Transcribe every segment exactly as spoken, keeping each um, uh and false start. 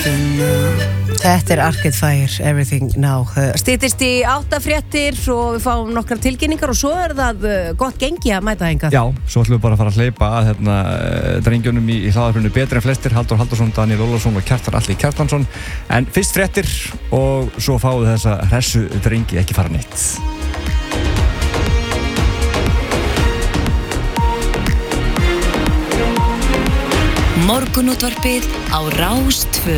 Þetta er Arcade Fire, Everything Now. Styttist í átta fréttir og við fáum nokkrar tilkynningar og svo er það gott gengi að mæta hingað. Já, svo ætlum við bara að fara að hleypa að hérna, drengjunum í, í hlaðarpinu betri en flestir, Halldór Halldórsson, Daniel Ólafsson og Kjartan Atli Kjartansson. En fyrst fréttir og svo fáum við þessa hressu drengi ekki fara neitt. Morgunútvarpið á Rás tvö.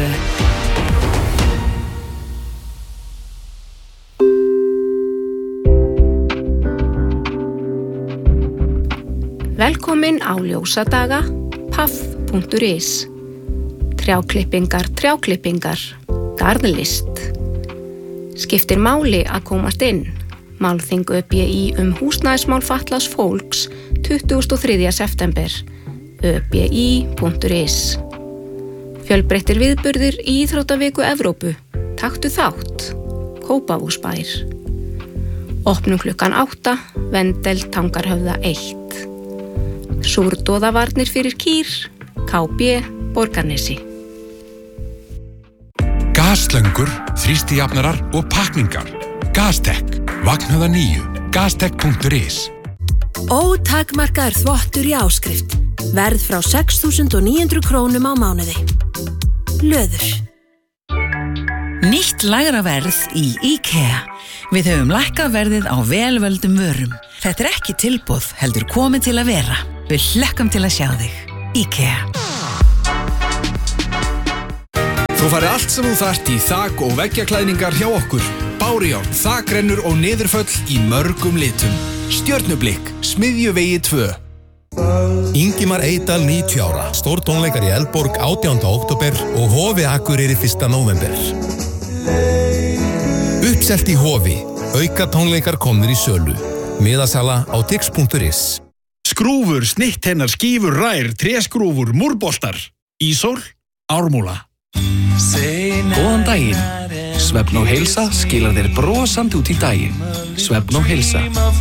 Velkomin á ljósadaga paff punktur is. Trjáklippingar, trjáklippingar, garðlist. Skiptir máli að komast inn. Málþing Ö B I um húsnæðismál fatlaðs fólks tuttugasta og þriðja september. ö b i punktur is. Fjölbreyttir viðburðir í Íþróttaviku Evrópu. Taktu þátt. Kópavogsbær. Opnum klukkan átta, Vendel Tangarhöfða eitt. Súrdóðavarnir fyrir kýr, K B Borgarnesi. Gaslöngur, þrýstijafnarar og pakningar. Gastek, Vagnhöfða níu, gastek punktur is. Ótakmarkaður þvottur í áskrift. Verð frá sex þúsund níu hundruð krónum á mánuði. Löður. Nýtt lægra verð í IKEA. Við höfum lækkað verðið á velvöldum vörum. Þetta er ekki tilboð, heldur komið til að vera. Við hlökkum til að sjá þig. IKEA. Þú farið allt sem þú þarft í þak- og veggjaklæðningar hjá okkur. Bárujárn, þakrennur og niðurföll í mörgum litum. Stjörnublikk, Smiðjuvegi tvö. Ingimar Eydal níutíu ára, stórtónleikar í Eldborg átjánda október og Hofi Akureyri fyrsta nóvember. Uppselt í Hofi, auka tónleikar komnir í sölu. Miðasala á tix punktur is. Skrúfur, snittheinar, skífur, rær, tréskrúfur, múrboltar. Ísól, Ármúla. Góðan daginn. Svefn og heilsa skilar þér brosandi út í daginn. Svefn og heilsa.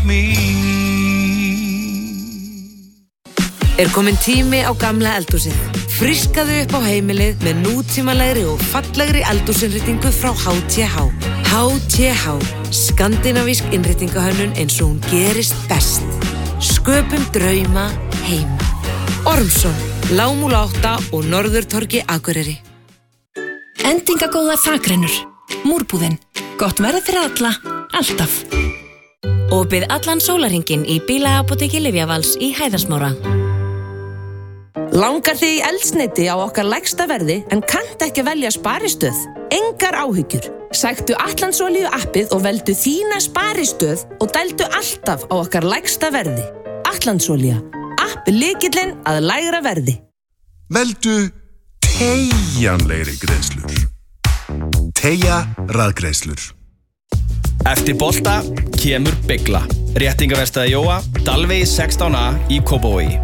Er komin tími á gamla eldhúsið. Friskaðu upp á heimilið með nútímalegri og fallegri eldhúsinnréttingu frá H T H. H T H. Skandinavísk innréttingahönnun eins og hún gerist best. Sköpum drauma heima. Ormsson, Lágmúla átta og Norðurtorgi Akureyri. Endingagóðar þakrennur. Múrbúðin. Gott verð fyrir alla, alltaf. Opið allan sólarhringinn í bílaapóteki Lyfjavals í Hæðarsmára. Langar þig í eldsneyti á okkar lægsta verði en kannt ekki velja sparistöð? Engar áhyggjur. Sæktu Atlandsolíu appið og veldu þína sparistöð og dældu alltaf á okkar lægsta verði. Atlandsolía. App lykillinn að lægra verði. Veldu teygjanlegri greiðslur. Teygja rafgreiðslur. Eftir bolta kemur Bygla. Réttingaverstaði Jóa, Dalvegi sextán A í Kópavogi.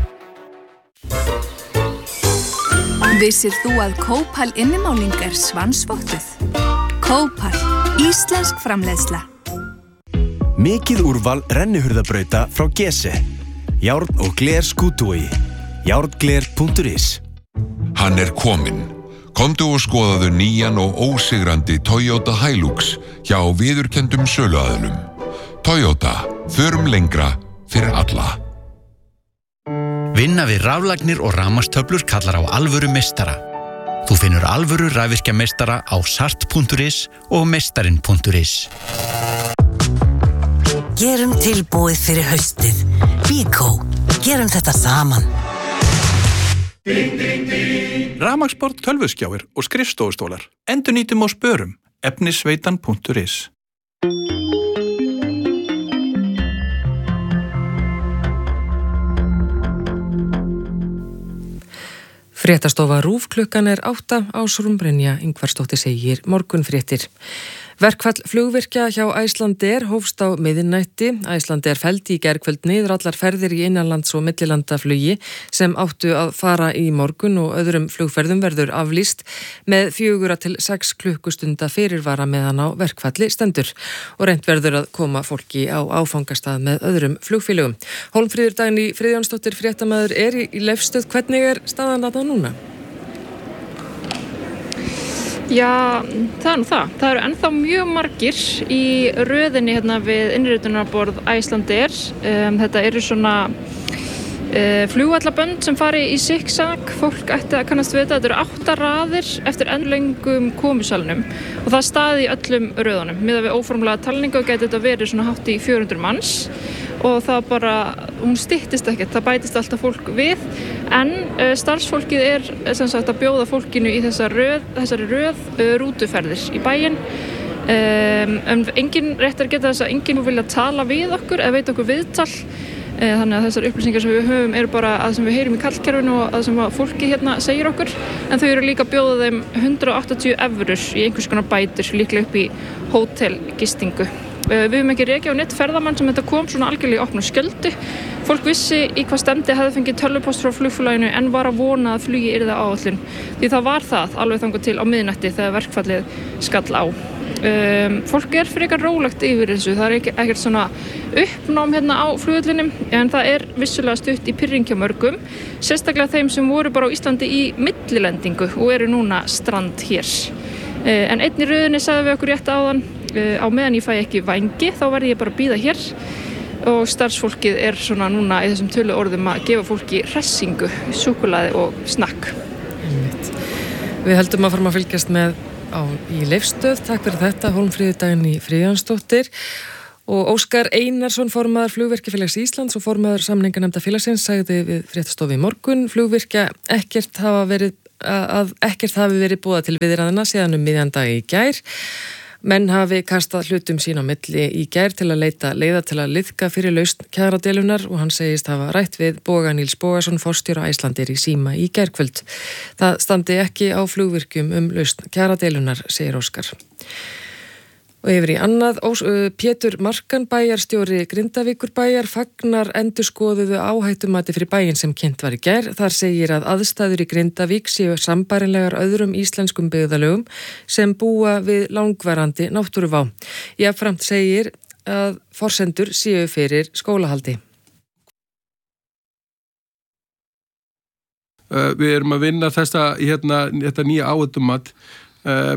Vissir þú að Kópal innimáling er svansvottuð? Kópal, íslensk framleiðsla. Mikið úrval rennihurðabrauta frá Gese. Járn og gler skútuvogi. járngler punktur is. Hann er kominn. Komdu og skoðaðu nýjan og ósigrandi Toyota Hilux hjá viðurkenndum söluaðilum. Toyota, förum lengra fyrir alla. Vinna við raflagnir og rafmagnstöflur kallar á alvöru meistara. Þú finnur alvöru rafvirkja meistara á sart punktur is og meistarinn punktur is. Gerum tilbúið fyrir haustið. Bíkó. Gerum þetta saman. Rafmagnsport, tölvuskjáir og skrifstofustólar. Endurnýtum og spörum. efnisveitan punktur is. Fréttastofa RÚV klukkan er átta. Ásrún Brynja Ingvarsdóttir segir morgunfréttir. Verkfall flugvirkja hjá Icelandair hófst á miðnætti. Icelandair felldi í gærkvöld niður allar ferðir í innanlands- og millilandaflugi sem áttu að fara í morgun og öðrum flugferðum verður aflýst með fjögurra til sex klukkustunda fyrirvara meðan á verkfalli stendur og reynt verður að koma fólki á áfangastað með öðrum flugfélögum. Hólmfríður Dagný Friðjónsdóttir fréttamaður er í Leifsstöð. Hvernig er staðan þarna núna? Já, það er nú það. Það eru ennþá mjög margir í röðinni hérna við innritunarborð Icelandair. Um, þetta eru svona uh, flugvallabönd sem fari í zigzag. Fólk ætti að kannast við þetta. Þetta eru átta raðir eftir endlöngum komusalnum og það staði í öllum röðunum. Miðað við óformlega talningu gæti þetta verið svona hátt í fjögur hundruð manns og það bara, hún styttist ekkert, það bætist alltaf fólk við en uh, starfsfólkið er sem sagt að bjóða fólkinu í þessa röð, þessari röð uh, rútuferðir í bæinn um, en engin réttar geta þess að enginn vilja tala við okkur eða veit okkur viðtal uh, þannig að þessar upplýsingar sem við höfum eru bara að sem við heyrum í kallkerfinu og að sem að fólki hérna segir okkur en þau eru líka að bjóða þeim hundrað og áttatíu evrur í einhvers konar bætur líklega upp í hótelgistingu. Við höfum ekki rekið á neitt ferðamann sem þetta kom svona algjörlega í opna skjöldu. Fólk vissi í hvað stemdi hefði fengið tölvupost frá flugfélaginu en var að vona að flugi yrði á áætlun. Því það var það alveg þangað til á miðnætti þegar verkfallið skall á. Um, fólk er frekar rólegt yfir þessu. Það er ekki, ekkert svona uppnám hérna á flugvellinum en það er vissulega stutt í pirring hjá mörgum. Sérstaklega þeim sem voru bara á Íslandi í millilendingu og eru núna strand hér. Uh, en einn í röðinni sagði við okkur rétt áðan á meðan ég fæ ekki vængi þá verði ég bara að bíða hér og starfsfólkið er svona núna í þessum tölu orðum að gefa fólki hressingu, súkkulaði og snakk. Við heldum að fara að fylgjast með á, í Leifsstöð. Takk fyrir þetta, Hólmfríður Dagný Friðjónsdóttir og Óskar Einarsson, formaður Flugvirkjafélags Íslands og formaður samninganefndar félagsins sagði við fréttastofu í morgun flugvirkja ekkert hafa verið að ekkert hafi verið boðað til viðræðna síðan um miðjan dag í gær. Menn hafi kastað hlutum sín á milli í gær til að leita leiða til að liðka fyrir lausn kjaradeilunnar og hann segist hafa rætt við Boga Níls Bogason, forstjóra Icelandair í síma í gærkvöld. Það standi ekki á flugvirkjum um lausn kjaradeilunnar, segir Óskar. Og yfir í annað, Pétur Markan, bæjarstjóri Grindavíkurbæjar, fagnar endurskoðuðu áhættumati fyrir bæinn sem kynnt var í gær. Þar segir að aðstæður í Grindavík séu sambærilegar öðrum íslenskum byggðarlögum sem búa við langvarandi náttúruvá. Jafnframt segir að forsendur séu fyrir skólahaldi. Uh, við erum að vinna þessa, hérna, þetta nýja áhættumat. Uh,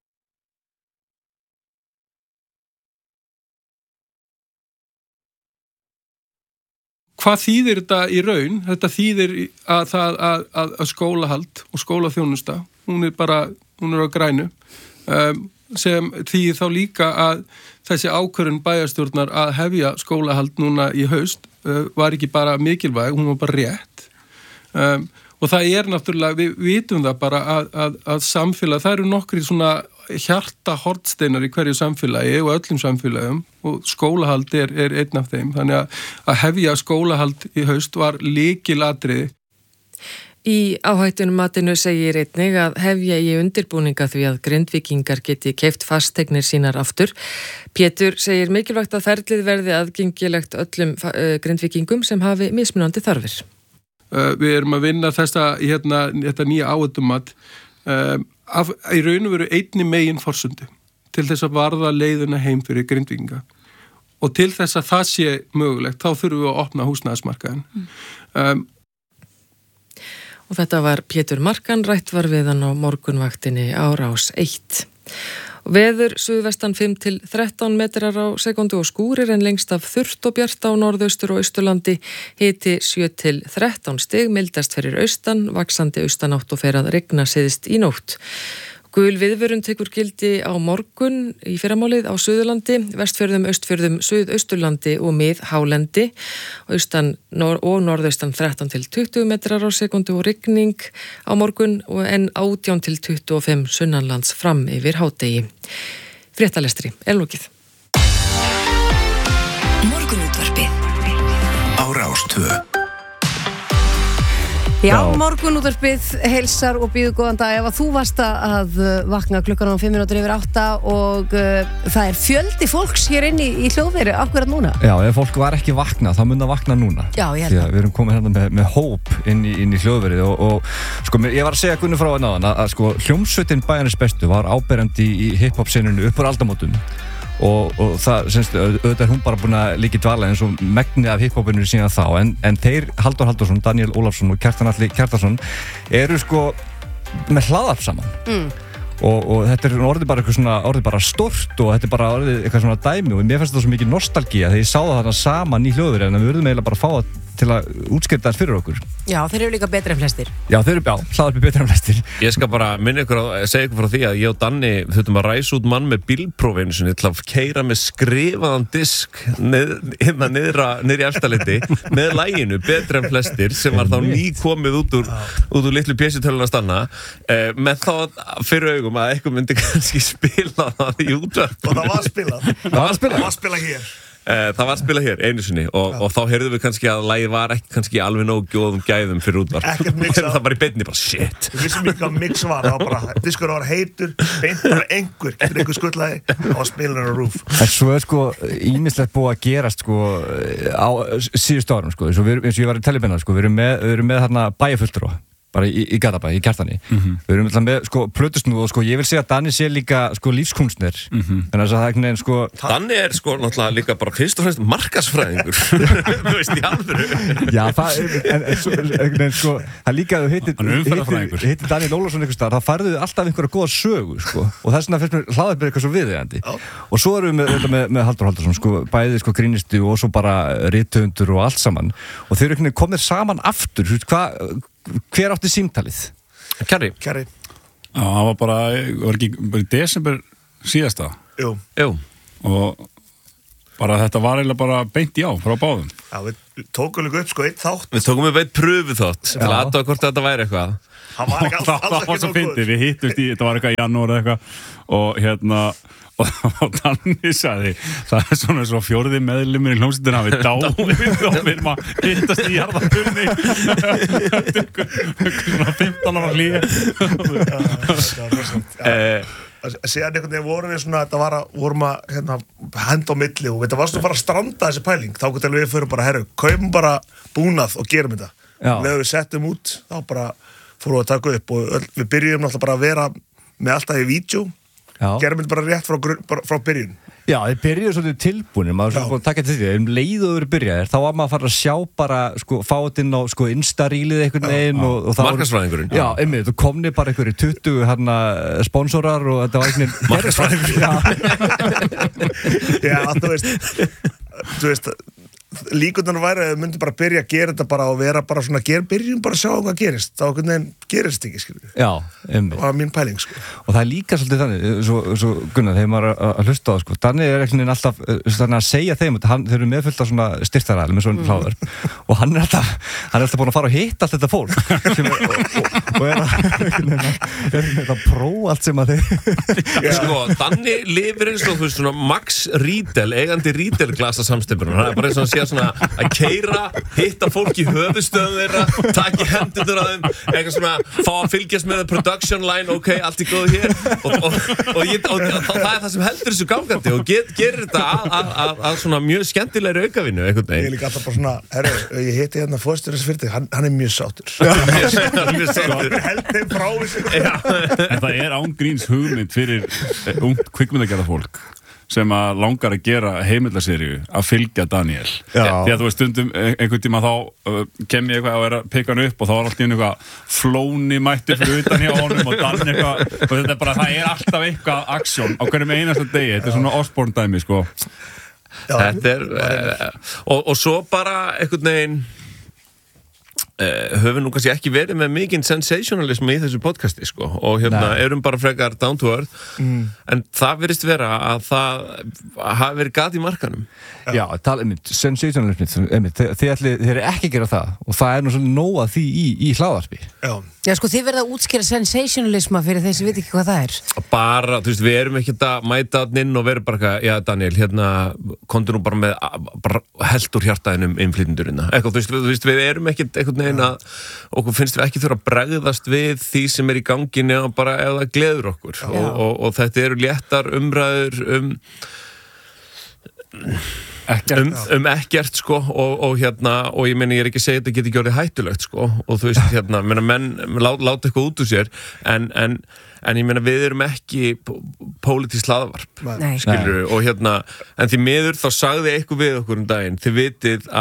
Hvað þýðir þetta í raun? Þetta þýðir að, að, að, að skólahald og skólaþjónusta, hún er bara, hún er á grænu, um, sem þýðir þá líka að þessi ákvörðun bæjarstjórnar að hefja skólahald núna í haust uh, var ekki bara mikilvæg, hún var bara rétt. Um, og það er náttúrulega, við vitum það bara að, að, að samfélag, það eru nokkri svona hjarta hornsteinar í hverju samfélagi og öllum samfélagum og skólahald er, er einn af þeim. Þannig að, að hefja skólahald í haust var lykilatriði. Í áhættunum matinu segir einnig að hefja í undirbúninga því að Grindvíkingar geti keypt fasteignir sínar aftur. Pétur segir mikilvægt að ferlið verði aðgengilegt öllum uh, Grindvíkingum sem hafi mismunandi þarfir. Uh, við erum að vinna þessa, hérna, þetta nýja áhættumat uh, af í raun og veru einni megin forsendu til þess að varða leiðina heim fyrir Grindvíkinga og til þess að það sé mögulegt þá þurfum við að opna húsnæðismarkaðinn. Mm. Um, og þetta var Pétur Markan, rætt var við hann á morgunvaktinni á Rás eitt. Veður suðvestan fimm til þrettán metrar á sekundu og skúrir en lengst af þurrt og bjart á norðaustur og austurlandi, hiti sjö til þrettán stig, mildast fyrir austan, vaxandi austanátt og fer að rigna syðst í nótt. Gul viðvörun tekur gildi á morgun í fyrramálið á Suðurlandi, Vestfjörðum, Austfjörðum, Suðausturlandi og Mið-hálendi austan nor- og norðaustan þrettán til tuttugu metrar á sekundu og rigning á morgun og en átján til tuttugu og fimm sunnanlands fram yfir hádegi. Fréttalestri er lokið. Morgunútvarpið á Rás tvö. Já, morgunútvarpið heilsar og býður góðan dag. Ef að þú varst að vakna klukkan á fimm mínútur yfir átta og uh, það er fjöldi fólks hér inni í, í hljóðveri akkurat núna. Já, ef fólk var ekki vakna, þá mun það vakna núna. Já, ég held að. Við erum komið hérna með, með hóp inn í, inn í hljóðverið og, og sko, ég var að segja Gunni frá hérna áðan að, að sko, hljómsveitin Bæjarins bestu var áberandi í, í hip-hop senunni upp úr aldamótum. Og, og það, semst, auðvitað er hún bara búin að líka í dvala eins og megnið af hiphopinu síðan þá en, en þeir, Halldór Halldórsson, Daniel Ólafsson og Kjartan Atli Kjartansson eru sko með hlaðarp saman mm. og, og þetta er orðið bara eitthvað svona orðið bara stórt og þetta er bara orðið eitthvað svona dæmi og mér finnst þetta svo mikið nostalgía þegar ég sá það þarna saman í hljóðveri en við verðum eiginlega bara að fá það til að útskýrta það fyrir okkur. Já, þeir eru líka betri en flestir. Já, þeir eru, já, hlaðarpi betri en flestir. Ég skal bara minna ykkur að segja ykkur frá því að ég og Danni þurftum að ræsa út mann með bílprófinu sinni til að keyra með skrifaðan disk hérna niðra niður í eftirleiti með laginu betri en flestir sem var þá nýkomið út úr út úr litlu pjessutöluna stanna eh, með þá fyrir augum að eitthvað myndi kannski spila það í útvarp. Og það var spilað. Það var spilað. Það var spilað hér. Uh, það var spilað hér einu sinni og, og þá heyrðum við kannski að lagið var ekki kannski alveg nóg góðum gæðum fyrir útvarp. Ekkert mix það var í beinni bara shit. Við vissum ekki hvað mix var, það var bara diskur var heitur, beint bara einhver getur einhver skuldlaði og spilar á rúf. En svo er sko ýmislegt búið að gerast sko á síðustu árum sko eins og við, eins og ég var í Telebinna sko við erum með, við erum með þarna bæjarfulltrúa bara í, í Garðabæ, í Kjartani. Mm-hmm. Við erum alltaf með, sko, plötusnúð og sko, ég vil segja að Danni sé líka, sko, lífskunstner. Mm-hmm. Þannig að það er einhvern sko... Danni er, sko, náttúrulega líka bara fyrst og fremst markaðsfræðingur. Þú veist, í alvöru. Já, það er, en, en, svo, en, sko, það líka, þú heitir, heitir Danni Lólasson einhvers staðar, það farðu alltaf einhverja góða sögu, sko. Og þess vegna finnst mér hlaðarpið eitthvað svo viðeigandi. Og svo erum við með, með, með Halldór Halldórsson, sko, bæði, sko, grínisti og svo bara rithöfundur og allt saman. Og þeir eru komið saman aftur, hvað hver átti símtalið? Kjarri. Kjarri. Já, það var bara, var ekki bara í desember síðasta. Jú. Jú. Og bara þetta var eiginlega bara beint í á frá báðum. Já, við tókum líka upp sko eitt þátt. Við tókum upp eitt pröfu þátt til að aðtöða hvort þetta væri eitthvað. Það var ekki alltaf það var svo fyndið, við hittumst í, þetta var eitthvað í janúar eða eitthvað og hérna og Danni sagði það er svona svo fjórði meðlimur í hljómsveitina við dáið og við erum að hittast í jarðartunni svona fimmtán ára hlýja síðan einhvern veginn vorum við svona þetta var að vorum að hérna, henda á milli og þetta var svona bara að stranda þessi pæling þá getur við fyrir bara herru kaupum bara búnað og gerum þetta þegar við settum út þá bara fórum við að taka upp og öll, við byrjum náttúrulega bara að vera með alltaf í vídeo gerum við bara rétt frá, bara frá byrjun. Já, þið byrjuðu svolítið tilbúinir, maður er búin að taka til því, um leið og þau eru byrjaðir, þá var maður að fara að sjá bara, sko, fá þetta inn á, sko, Insta-rílið einhvern veginn og, og það voru... Markaðsfræðingurinn. Já, einmitt, þú komni bara einhverju tuttugu, hérna, sponsorar og þetta var einhvern veginn... Markaðsfræðingurinn. Já, þú veist, þú veist, líkundan væri að þau myndi bara byrja að gera þetta bara og vera bara svona, ger, byrjum bara að sjá hvað gerist, þá einhvern veginn gerist ekki, skilur. Já, einmitt. Það var mín pæling, sko. Og það er líka svolítið þannig, svo, svo Gunnar, þegar maður er að hlusta á það, sko, Danni er einhvern veginn alltaf, þannig að segja þeim, hann, þeir eru meðfullt af svona styrtaræðum með svona hláður, mm. og hann er alltaf, hann er alltaf búin að fara og hitta allt þetta fólk, sem er, og, og, og er að, er að prófa allt sem að þeir... Sko, Danni lifir eins og þú veist svona Max Riedel, eigandi Riedel glasa samstipurinn, hann er bara eins og að svona að keira, hitta fólk í höfustöðum þeirra, taka í hendurnar að þeim, eitthvað svona, fá að fylgjast með production line, ok, allt er góð hér og, og, og, ég, og, og það er það sem heldur þessu gangandi og get, gerir þetta að, að, að, að svona mjög skemmtilegri aukavinnu, einhvern veginn. Ég er líka alltaf bara svona, herru, ég hitti hérna fórstur þessu fyrirtæki, hann, hann er mjög sáttur. Mjög sáttur. Held þeim frá þessu. En það er án gríns hugmynd fyrir ungt kvikmyndagerða fólk sem að langar að gera heimildaseríu að fylgja Daniel. Já. Því að þú veist stundum einhvern tíma þá uh, kem ég eitthvað og er að peka hann upp og þá er alltaf eitthvað flóni mætti fyrir utan hjá honum og Daniel eitthvað og þetta er bara, það er alltaf eitthvað aksjón á hverjum einasta degi, þetta er svona Osborne dæmi sko. Já, þetta er uh, og, og svo bara einhvern veginn Uh, höfum nú kannski ekki verið með mikinn sensationalism í þessu podcasti sko og hérna Nei. Erum bara frekar down to earth mm. en það virðist vera að það hafi verið gat í markanum. Já, tala um sensationalism, þið eru ekki að gera það og það er nú svona nóg að því í, í hlaðvarpi. Já. Já, sko, þið verða að útskýra sensationalisma fyrir þeir sem veit ekki hvað það er. Bara, þú veist, við erum ekki að mæta inn og vera bara, já, Daniel, hérna komdu nú bara með bara held úr hjartaðinum innflytjendurina. Eitthvað, þú veist, þú veist, við erum ekki einhvern veginn að okkur finnst við ekki þurfa að bregðast við því sem er í ganginni og bara ef það gleður okkur og, og, og þetta eru léttar umræður um Ekkert. Um, um ekkert sko og, og hérna og ég meina ég er ekki að segja þetta geti ekki orðið hættulegt sko og þú veist hérna meina, menn láta lát eitthvað út úr sér en, en, en ég meina við erum ekki pólitískt hlaðvarp skilur og hérna en því miður þá sagði eitthvað við okkur um daginn þið vitið að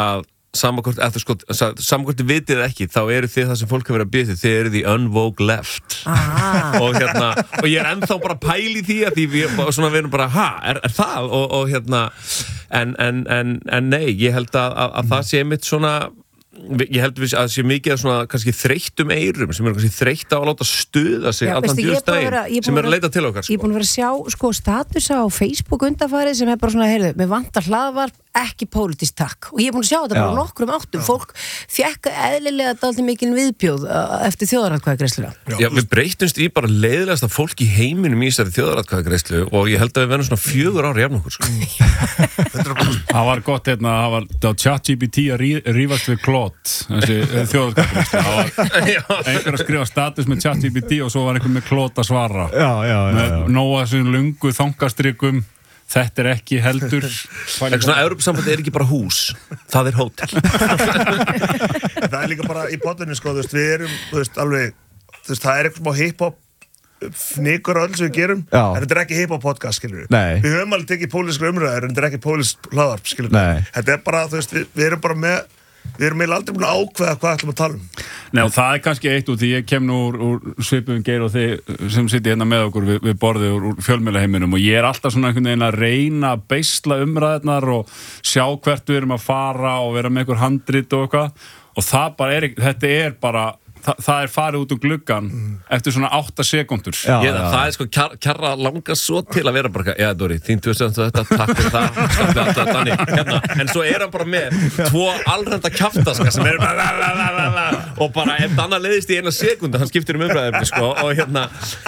samakvort, eða sko, samakvort þið vitið ekki, þá eru þið það sem fólk hefur verið að byrja þið eru the unwoke left ah. og hérna, og ég er ennþá bara pæli því að því við, svona við erum bara ha, er, er það, og, og hérna en, en, en, en nei, ég held að, að, að það sé mitt svona ég held að það sé mikið að svona kannski þreyttum eyrum sem eru kannski þreytt á að láta stuða sig Já, allan veistu, ég er búin að djúsdaginn vera- ég er búin sem að eru að leita til okkar Ég er búin að vera að sjá sko, statusa á Facebook undanfarið sem er bara svona, heyrðu, mér vantar hlaðvarp ekki pólitískt takk og ég er búin að sjá þetta bara Já. á nokkrum áttum fólk fekk eðlilega dálítið mikil viðbjóð uh, eftir þjóðaratkvæðagreiðsluna Já, við breytumst í bara leiðilegasta fólk í heiminum í þessari þjóðaratkvæðagreiðslu og ég held að við verðum svona fjögur ár jafn okkur sko. Það var gott hérna, það var, það var ChatGPT að rí, rífast við Claude þessi þjóðarskapurist það var einhver að skrifa status með ChatGPT og svo var einhver með Claude að svara já, já, já, með já. nóga þessum lungu þangastrikum þetta er ekki heldur Eitthvað svona, Evrópusambandið er ekki bara hús það er hótel Það er líka bara í potinu sko, þú veist, við erum, þú veist, alveg þú veist, það er eitthvað smá hip-hop fnikur öll sem við gerum, Já. en þetta er ekki hip-hop podcast, skilur við. Nei. Við höfum alveg tekið pólitískar umræður, en þetta er ekki pólitísk hlaðvarp, skilur við. Nei. Þetta er bara, þú veist, við, við erum bara með við erum eiginlega aldrei búin að ákveða hvað ætlum að tala um. Nei, og það er kannski eitt úr því ég kem nú úr, úr svipum Geir og þið sem sitja hérna með okkur við, við borðið úr, úr fjölmiðlaheiminum og ég er alltaf svona einhvern veginn að reyna að beisla umræðnar og sjá hvert við erum að fara og vera með einhver handrit og eitthvað og það bara er, þetta er bara Þa, það er farið út úr gluggan mm. eftir svona átta sekúndur ég, það er sko kjar, kjarra langa svo til að vera bara, já Dóri, þín tvö þetta, takk fyrir það, skapti alltaf Danni hérna. En svo er hann bara með tvo alrænda kjaftaska sem er og bara ef Danna leiðist í eina sekúndu hann skiptir um umræðum sko, og hérna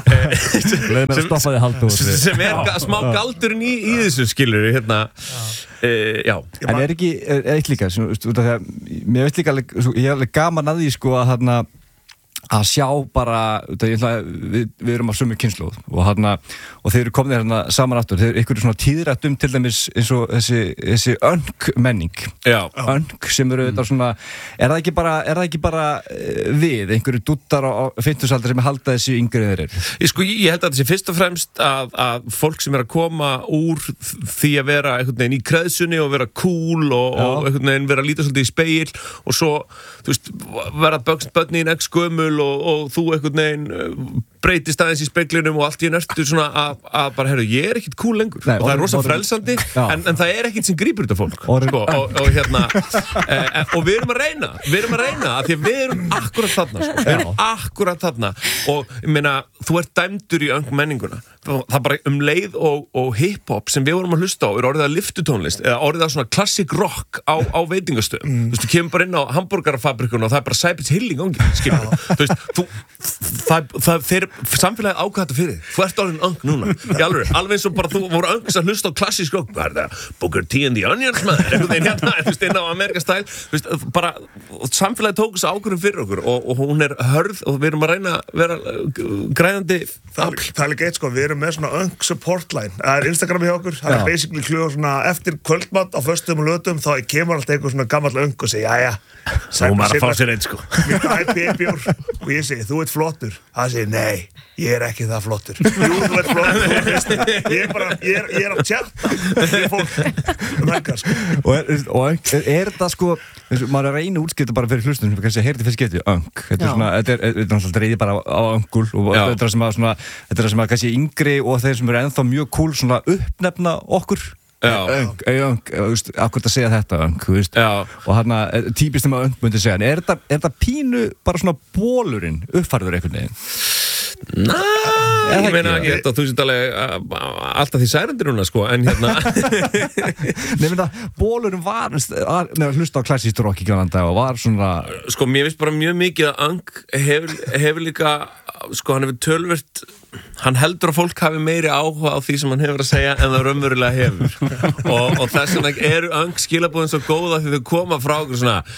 sem, sem er smá galdurinn í, í þessu skilur hérna Uh, já. En er ekki, er, er eitt líka svona, út af því að mér veist líka ég er alveg gaman að því sko að þarna að sjá bara, ég ætla, við, við erum á sömu kynslóð og, hana, og þeir eru komnir hérna saman aftur, þeir eru ykkur svona tíðrætt um til dæmis eins og þessi, þessi öng menning, öng sem eru þetta svona, er það ekki bara, er það ekki bara við, einhverju dúttar á fimmtugsaldri sem halda þessi yngri þeir eru? Ég, sko, ég held að þetta sé fyrst og fremst að, að fólk sem er að koma úr því að vera einhvern veginn í kreðsunni og vera cool og, og einhvern veginn vera að líta svolítið í speil og svo, þú veist, vera börnin ekki skömmul Og, og þú einhvern veginn breytist aðeins í speglinum og allt í nörstu svona að, að bara, herru, ég er ekkit cool lengur Nei, og það er rosa frelsandi en, en það er ekkit sem grípur þetta fólk sko, og, og hérna e, e, og við erum að reyna við erum að reyna að því að við erum akkurat þarna sko, við erum akkurat þarna og ég meina, þú ert dæmdur í öng menninguna það bara um leið og, og hip-hop sem við vorum að hlusta á er orðið að lyftutónlist eða orðið að svona classic rock á, á veitingastöðum mm. þú veist, þú kemur bara inn á hamburgerafabrikun og það er bara Cypress Hill í gangi skilur þú veist, þú, það, það, þeir samfélagið ákvæða þetta fyrir þú ert orðin öng núna, í alveg alveg eins og bara þú voru öngis að hlusta á klassísk rock hvað er það, Booker T and the Onions maður, einhvern veginn hérna, þú veist, inn á Amerikastæl þú veist, bara, samfélagið tók þessu ákvörðum fyrir okkur og, og hún er hörð og við erum að reyna að vera græðandi það, það er líka eitt sko, við erum með svona öng support line, það er Instagram hjá okkur það er basically kljóð svona eftir kvöldmatt á föstum og lötum, þá kemur alltaf einhver svona gammal öng og segja, jæja Nú maður að fá sér einn sko og ég segi, þú ert flottur það segi, nei, ég er ekki það flottur jú, þú ert flottur ég er bara, ég er, ég er að tjarta fyrir fólk um helgar sko. og er, og er, er það sko maður er að reyna útskipta bara fyrir hlustunum sem kannski heyrði fyrst getið, öng þetta er svona, þetta er, þetta er náttúrulega dreigði bara á öngul og Já. þetta er sem að svona þetta er sem að kannski yngri og þeir sem eru ennþá mjög cool svona uppnefna okkur öng, öng, þú veist, akkur að segja þetta öng, þú veist, og hérna típist þeim að öng myndi segja, en er þetta, er þetta pínu bara svona bólurinn uppfærður einhvern veginn? Næ, ég meina ekki þetta, þú sétt alveg alltaf því særendir núna, sko, en hérna Nei, menn það, bólurinn var með að hlusta á klassískt rock í Kjálanda og var svona Sko, mér finnst bara mjög mikið að öng hefur, hefur líka sko, hann hefur tölvert hann heldur að fólk hafi meiri áhuga á því sem hann hefur að segja en það raunverulega hefur og, og þess vegna eru öng skilabúðin svo góða því þau koma frá okkur svona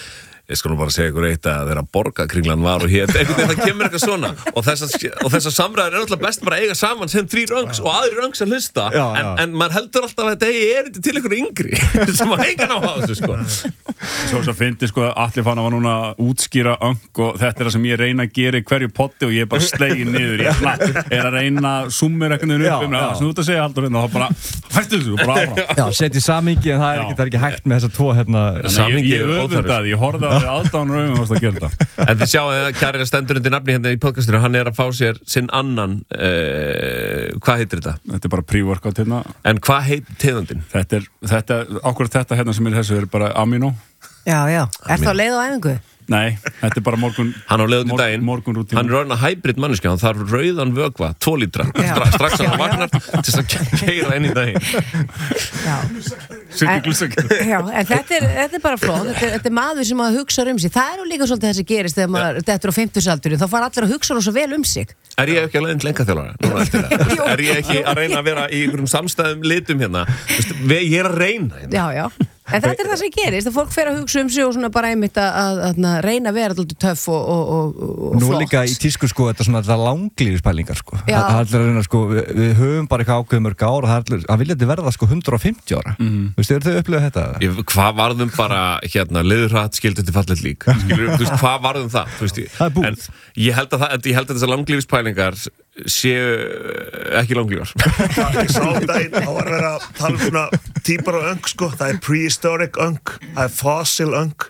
ég skal nú bara segja ykkur eitt að þeirra borgarkringlan var og hér, einhvern veginn það kemur eitthvað svona og þessar, og þessar samræður er alltaf best bara að eiga saman sem þrý röngs og aðri röngs að hlusta Já, en, já. en maður heldur alltaf að þetta er eitthvað til ykkur yngri sem að eiga ná að þessu sko Svo svo fyndi sko að Atli Fannar var núna að útskýra öng og þetta er það sem ég reyna að gera í hverju potti og ég er bara slegin niður ég er að reyna að summir eitthvað upp um það sem þú ert að segja Halldór hérna og þá bara hættu þessu og bara áfram Já, setja í samhengi en það er ekki, það er ekki hægt með þessa tvo hérna Ég, ég öfundaði, ég horfði að aðdáðan raugum varst að gera þetta En þið sjáu að kæri stendur undir nafni hérna í podcastinu, hann er að fá sér sinn annan, uh, hvað heitir þetta? Þetta er bara pre-workout hérna En hvað heitir tegundin? Þetta er, þetta, ákveður þetta hérna sem er þessu er bara amino Já, já, er það leið á æfingu? Nei, þetta er bara morgun Hann á leiðut í daginn, morgunrútínu. hann er orðin að hybrid manneskja, hann þarf rauðan vökva, tvo lítra Stra, strax hann vagnar til þess að keira inn í daginn Já Já, en þetta er, þetta er bara flott þetta er, þetta er maður sem að hugsa um sig það er nú líka svolítið þessi gerist þegar maður þetta er á fimmtugsaldurinn, þá fara allir að hugsa svo vel um sig Er ég ekki að leiðin lengaþjálfara? Er ég ekki að reyna að vera í einhverjum samstæðum litum hérna? Vistu, ég er að reyna hérna. Já, já En þetta er það sem gerist, að fólk fer að hugsa um sig og svona bara einmitt að, að, að reyna að vera alltaf töff og, og, og, og Nú flott. er líka í tísku sko þetta svona þetta langlífispælingar sko Já. Það er allir að reyna sko við, við höfum bara eitthvað ákveð mörg ár og það er allir að vilja þetta verða sko hundrað og fimmtíu ára mm. Veistu, eru þau upplifað þetta? Ég, hvað varðum bara hérna liðurhratt skildur til fallet lík Skilur, þú veist, hvað varðum það? Þú veist, ég, Það er búið. En ég held að, það, ég held að þessar langlífispælingar séu ekki langlífar Ég sá um daginn, þá var verið að tala um svona típar á öng sko, það er prehistoric öng, það er fossil öng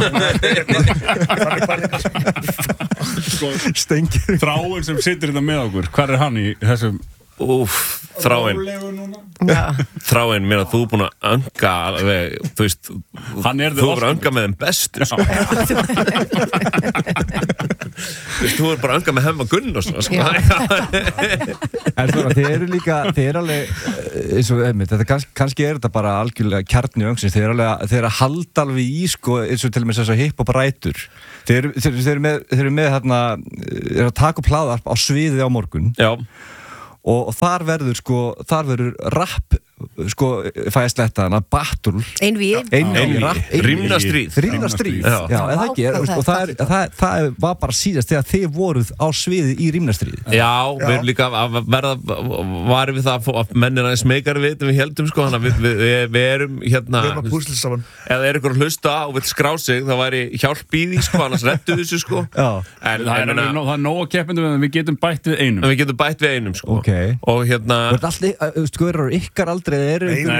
Stengir Þráin sem situr þetta með okkur, hvar er hann í þessum Úf, Þráin Þráin, mér að þú er búin að önga alveg, þú veist Hann er þú er búin að önga með þeim bestu sko. Þú veist, þú er bara að önga með Hemma Gunnarsson sko. En svona, þið eru líka, þið eru alveg eins og einmitt, þetta kannski, kannski er þetta bara algjörlega kjarni öngsins, þið eru alveg að, þið eru að halda alveg í sko, eins og til og með þess að hipp og rætur þið eru, þið, þið eru með, þið eru með hérna, eru að taka upp hlaðarp á sviðið á morgun Já og, og þar verður sko, þar verður rapp sko, fæ ég sletta hana, battle Einvíi Einvíi, rapp Rímnastríð Rímnastríð, já, já en það ekki er, og það, er, það, það var bara síðast þegar þið voruð á sviði í Rímnastríð Já, við erum líka að verða varum við það að menn er aðeins meikari við við heldum sko, þannig að við, við, við erum hérna Við erum að púsla saman Ef það er ykkur að hlusta og vil skrá sig þá væri hjálp í því sko, annars rettu þessu sko Já En það er, er, það er nóg að keppindu en við getum bætt við einum En við getum bætt við einum sko okay. Og hérna Og þetta allt, sko, eru ykkar aldrei eru